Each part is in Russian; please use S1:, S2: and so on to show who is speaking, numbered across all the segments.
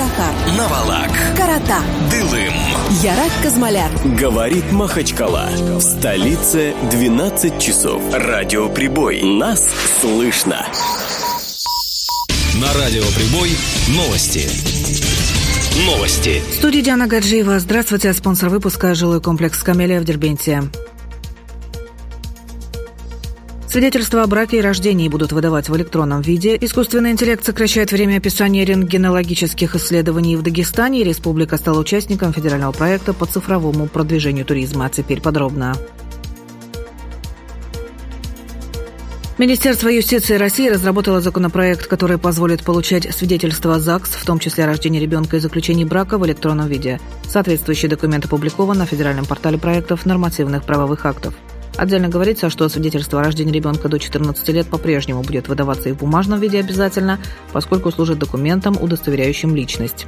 S1: Кандахар,
S2: Навалак,
S1: Карата,
S2: Дылым,
S1: Ярак Казмаляр.
S3: Говорит Махачкала. В столице 12 часов. Радиоприбой. Нас слышно.
S2: на Радиоприбой новости.
S4: В студии Диана Гаджиева. Здравствуйте. Спонсор выпуска — жилой комплекс «Камелия» в Дербенте. Свидетельства о браке и рождении будут выдавать в электронном виде. Искусственный интеллект сокращает время описания рентгенологических исследований в Дагестане. Республика стала участником федерального проекта по цифровому продвижению туризма. А теперь подробно. Министерство юстиции России разработало законопроект, который позволит получать свидетельства ЗАГС, в том числе о рождении ребенка и заключении брака, в электронном виде. Соответствующий документ опубликован на федеральном портале проектов нормативных правовых актов. Отдельно говорится, что свидетельство о рождении ребенка до 14 лет по-прежнему будет выдаваться и в бумажном виде обязательно, поскольку служит документом, удостоверяющим личность.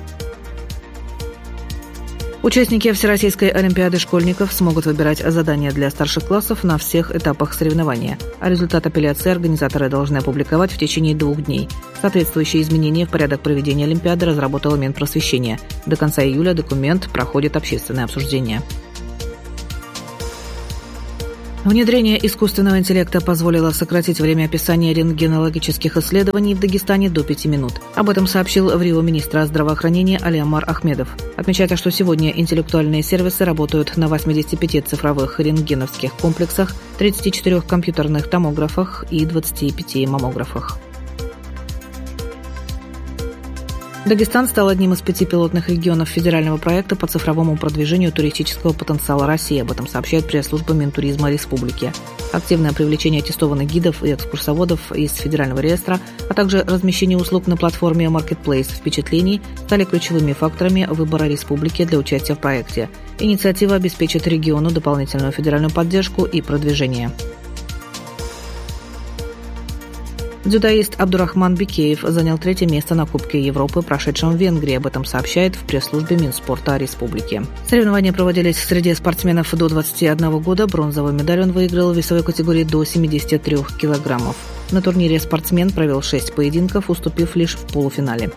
S4: Участники Всероссийской олимпиады школьников смогут выбирать задания для старших классов на всех этапах соревнования, а результат апелляции организаторы должны опубликовать в течение 2 дней. Соответствующие изменения в порядок проведения олимпиады разработало Минпросвещение. До конца июля документ проходит общественное обсуждение. Внедрение искусственного интеллекта позволило сократить время описания рентгенологических исследований в Дагестане до 5 минут. Об этом сообщил в Рио министр здравоохранения Алиомар Ахмедов. Отмечается, что сегодня интеллектуальные сервисы работают на 85 цифровых рентгеновских комплексах, 34 компьютерных томографах и 25 маммографах. Дагестан стал одним из 5 пилотных регионов федерального проекта по цифровому продвижению туристического потенциала России. Об этом сообщает пресс-служба Минтуризма Республики. Активное привлечение аттестованных гидов и экскурсоводов из федерального реестра, а также размещение услуг на платформе Marketplace впечатлений стали ключевыми факторами выбора республики для участия в проекте. Инициатива обеспечит региону дополнительную федеральную поддержку и продвижение. Дзюдоист Абдурахман Бикеев занял 3-е место на Кубке Европы, прошедшем в Венгрии. Об этом сообщает в пресс-службе Минспорта Республики. Соревнования проводились среди спортсменов до 21 года. Бронзовую медаль он выиграл в весовой категории до 73 килограммов. На турнире спортсмен провел 6 поединков, уступив лишь в полуфинале.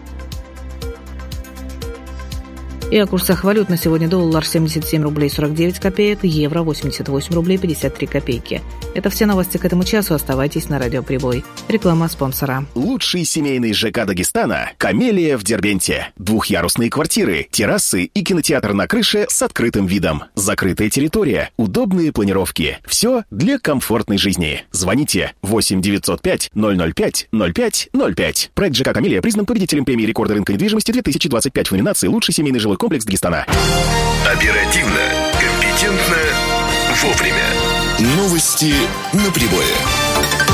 S4: И о курсах валют на сегодня: доллар 77 рублей 49 копеек, евро 88 рублей 53 копейки. Это все новости к этому часу. Оставайтесь на Радиоприбой. Реклама спонсора.
S3: Лучший семейный ЖК Дагестана — «Камелия» в Дербенте. 2-ярусные квартиры, террасы и кинотеатр на крыше с открытым видом. Закрытая территория, удобные планировки. Все для комфортной жизни. Звоните 8 905 005 05 05. Проект ЖК «Камелия» признан победителем премии рекорда рынка недвижимости 2025 в номинации «Лучший семейный жилой комплекс Дагестана».
S2: Оперативно, компетентно, вовремя.
S5: Новости на прибое.